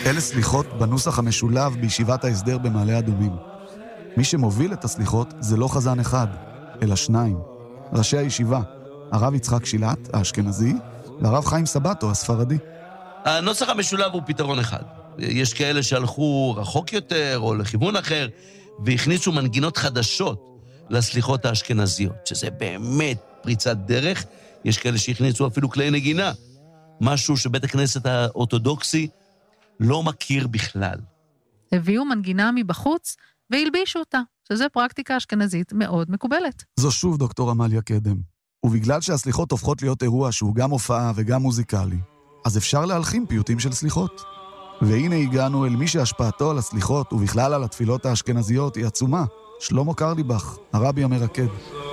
אלה סליחות בנוסח המשולב בישיבת ההסדר במעלה אדומים. מי שמוביל את הסליחות זה לא חזן אחד, אלא שניים. ראשי הישיבה, הרב יצחק שילת, האשכנזי, והרב חיים סבתו, הספרדי. הנוסח המשולב הוא פתרון אחד. יש כאלה שהלכו רחוק יותר או לכיוון אחר, והכניסו מנגינות חדשות לסליחות האשכנזיות, שזה באמת פריצת דרך. יש כאלה שהכניסו אפילו כלי נגינה, משהו שבית הכנסת האורתודוקסי לא מכיר בכלל. הביאו מנגינה מבחוץ והלבישו אותה, שזו פרקטיקה אשכנזית מאוד מקובלת. זו שוב דוקטור עמליה קדם. ובגלל שהסליחות הופכות להיות אירוע שהוא גם הופעה וגם מוזיקלי, אז אפשר להלחין פיוטים של סליחות. והנה הגענו אל מי שהשפעתו על הסליחות ובכלל על התפילות האשכנזיות היא עצומה, שלמה קרליבך, הרבי המרקד.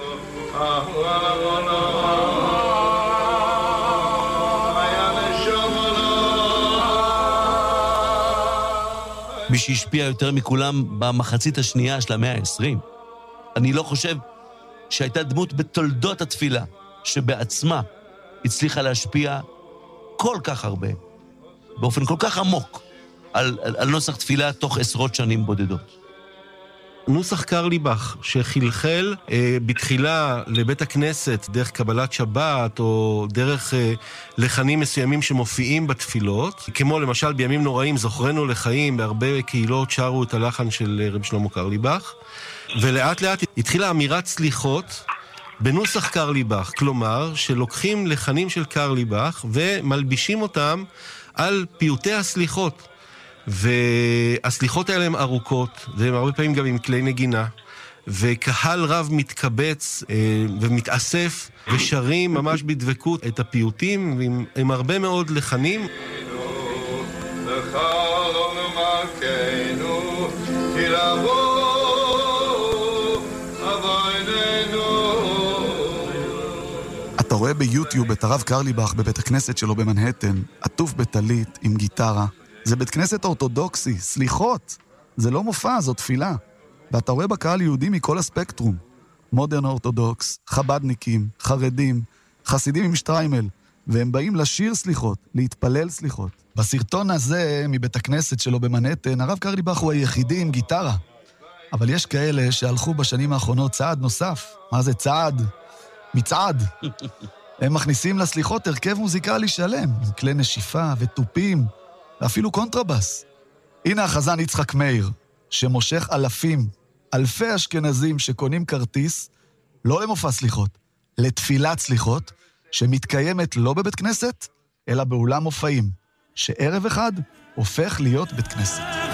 מי שהשפיע יותר מכולם במחצית השנייה של המאה ה-20. אני לא חושב שהייתה דמות בתולדות התפילה, שבעצמה הצליחה להשפיע כל כך הרבה, באופן כל כך עמוק, על נוסח תפילה תוך עשרות שנים בודדות. נוסח קרליבך שחלחל בתחילה לבית הכנסת דרך קבלת שבת או דרך לחנים מסוימים שמופיעים בתפילות, כמו למשל בימים נוראים זוכרנו לחיים, בהרבה קהילות שרו את הלחן של רב שלמה קרליבך, ולאט לאט התחילה אמירת סליחות בנוסח קרליבך, כלומר שלוקחים לחנים של קרליבך ומלבישים אותם על פיוטי הסליחות. והסליחות האלה הן ארוכות, והן הרבה פעמים גם עם כלי נגינה, וקהל רב מתקבץ ומתאסף ושרים ממש בדבקות את הפיוטים עם הרבה מאוד לחנים. אתה רואה ביוטיוב את הרב קרליבך בבית הכנסת שלו במנהטן, עטוף בטלית עם גיטרה. זה בית כנסת אורתודוקסי, סליחות. זה לא מופע, זו תפילה. ואתה רואה בקהל יהודי מכל הספקטרום. מודרן אורתודוקס, חבדניקים, חרדים, חסידים עם שטריימל. והם באים לשיר סליחות, להתפלל סליחות. בסרטון הזה, מבית הכנסת שלו במנהטן, הרב קרליבך הוא היחידי עם גיטרה. אבל יש כאלה שהלכו בשנים האחרונות צעד נוסף. מה זה צעד? מצעד. הם מכניסים לסליחות הרכב מוזיקלי שלם, עם כלי נשיפה וטופים. ואפילו קונטרבס. הנה החזן יצחק מאיר, שמושך אלפי אשכנזים שקונים כרטיס, לא למופע סליחות, לתפילת סליחות, שמתקיימת לא בבית כנסת, אלא באולם מופעים, שערב אחד הופך להיות בית כנסת.